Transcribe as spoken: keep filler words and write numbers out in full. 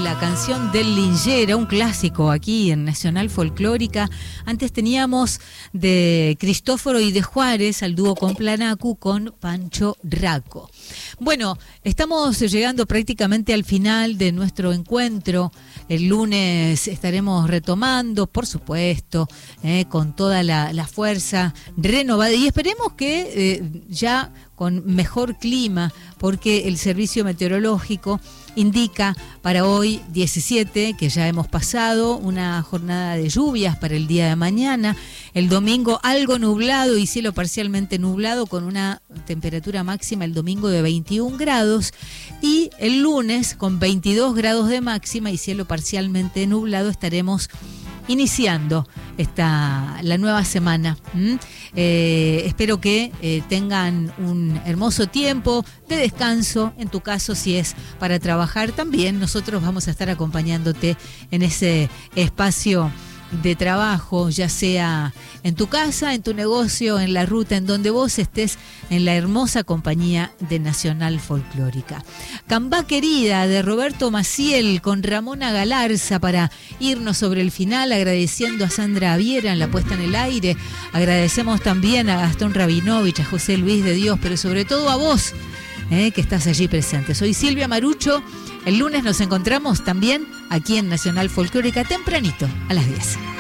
la canción del Lingera, un clásico aquí en Nacional Folclórica. Antes teníamos de Cristóforo y de Juárez al dúo Complanacu con Pancho Raco. Bueno, estamos llegando prácticamente al final de nuestro encuentro. El lunes estaremos retomando, por supuesto, eh, con toda la, la fuerza renovada y esperemos que eh, ya con mejor clima, porque el servicio meteorológico indica para hoy diecisiete, que ya hemos pasado, una jornada de lluvias para el día de mañana. El domingo algo nublado y cielo parcialmente nublado con una temperatura máxima el domingo de veintiún grados. Y el lunes con veintidós grados de máxima y cielo parcialmente nublado estaremos iniciando esta, la nueva semana. ¿Mm? Eh, espero que eh, tengan un hermoso tiempo de descanso, en tu caso si es para trabajar también, nosotros vamos a estar acompañándote en ese espacio de trabajo, ya sea en tu casa, en tu negocio, en la ruta, en donde vos estés, en la hermosa compañía de Nacional Folclórica. Cambá Querida, de Roberto Maciel, con Ramona Galarza, para irnos sobre el final, agradeciendo a Sandra Aviera en la puesta en el aire. Agradecemos también a Gastón Rabinovich, a José Luis de Dios, pero sobre todo a vos, eh, que estás allí presente. Soy Silvia Marucho. El lunes nos encontramos también aquí en Nacional Folclórica tempranito, a las diez.